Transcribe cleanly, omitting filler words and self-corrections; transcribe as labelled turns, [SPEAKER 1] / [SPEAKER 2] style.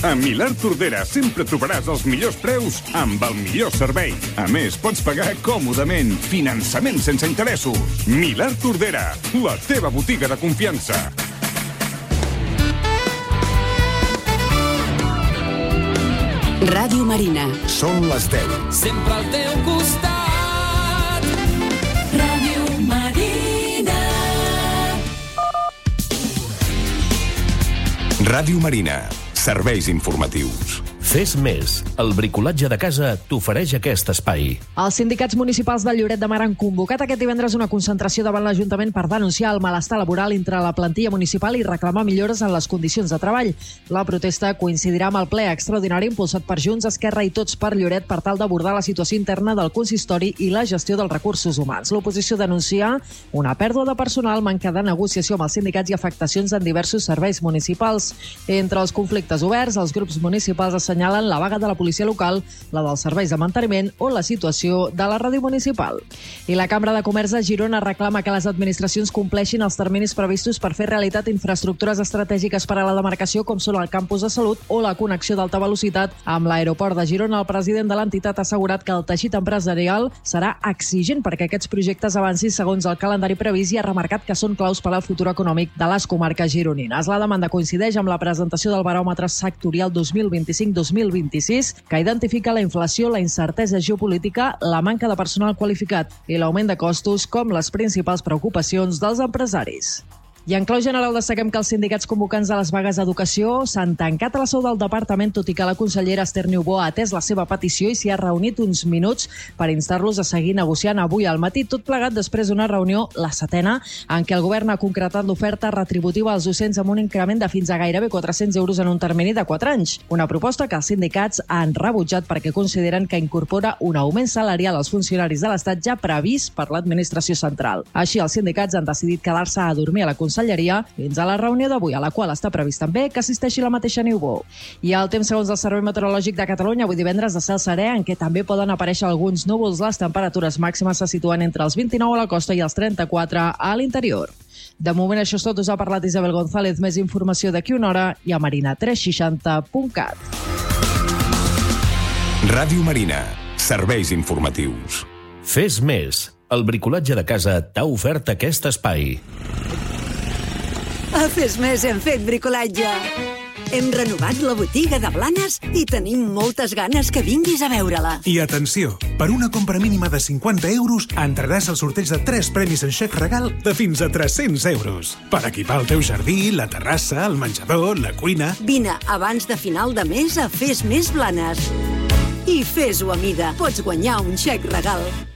[SPEAKER 1] A Milà Tordera sempre trobaràs els millors preus amb el millor servei. A més, pots pagar còmodament. Finançament sense interessos. Milà Tordera, la teva botiga de confiança.
[SPEAKER 2] Ràdio Marina.
[SPEAKER 3] Són les 10.
[SPEAKER 4] Sempre al teu costat. Ràdio Marina.
[SPEAKER 3] Ràdio Marina. Serveis informatius.
[SPEAKER 5] Fes més. El bricolatge de casa t'ofereix aquest espai.
[SPEAKER 6] Els sindicats municipals de Lloret de Mar han convocat aquest divendres una concentració davant l'Ajuntament per denunciar el malestar laboral entre la plantilla municipal i reclamar millores en les condicions de treball. La protesta coincidirà amb el ple extraordinari impulsat per Junts, Esquerra i Tots per Lloret per tal d'abordar la situació interna del consistori i la gestió dels recursos humans. L'oposició denuncia una pèrdua de personal, manca de negociació amb els sindicats i afectacions en diversos serveis municipals. Entre els conflictes oberts, els grups municipals assenyalen la vaga de la policia local, la dels serveis de manteniment o la situació de la ràdio municipal. I la Cambra de Comerç de Girona reclama que les administracions compleixin els terminis previstos per fer realitat infraestructures estratègiques per a la demarcació, com són el campus de salut o la connexió d'alta velocitat amb l'aeroport de Girona. El president de l'entitat ha assegurat que el teixit empresarial serà exigent perquè aquests projectes avancin segons el calendari previst i ha remarcat que són claus per al futur econòmic de les comarques gironines. La demanda coincideix amb la presentació del baròmetre sectorial 2025-2026, que identifica la inflació, la incertesa geopolítica, la manca de personal qualificat i l'augment de costos com les principals preocupacions dels empresaris. I en clau general destaquem que els sindicats convocants de les vagues d'educació s'han tancat a la seu del departament, tot i que la consellera Esther Niubó ha atès la seva petició i s'hi ha reunit uns minuts per instar-los a seguir negociant avui al matí, tot plegat després d'una reunió, la 7ª, en què el govern ha concretat l'oferta retributiva als docents amb un increment de fins a gairebé 400 euros en un termini de 4 anys. Una proposta que els sindicats han rebutjat perquè consideren que incorpora un augment salarial als funcionaris de l'Estat ja previst per l'administració central. Així, els sindicats han decidit quedar-se a dormir a la conselleria fins a la reunió d'avui, a la qual està previst també que assisteixi la mateixa Niubó. I el temps segons el Servei Meteorològic de Catalunya, avui divendres de cel serè, en què també poden aparèixer alguns núvols. Les temperatures màximes se situen entre els 29 a la costa i els 34 a l'interior. De moment això és tot. Us ha parlat Isabel González. Més informació d'aquí una hora i a marina360.cat.
[SPEAKER 3] Ràdio Marina. Serveis informatius.
[SPEAKER 5] Fes més. El bricolatge de casa t'ha ofert aquest espai.
[SPEAKER 2] A Fes Més hem fet bricolatge. Hem renovat la botiga de Blanes i tenim moltes ganes que vinguis a veure-la.
[SPEAKER 7] I atenció, per una compra mínima de 50 euros entraràs al sorteig de 3 premis en xec regal de fins a 300 euros. Per equipar el teu jardí, la terrassa, el menjador, la cuina...
[SPEAKER 2] Vine abans de final de mes a Fes Més Blanes. I fes-ho a mida. Pots guanyar un xec regal.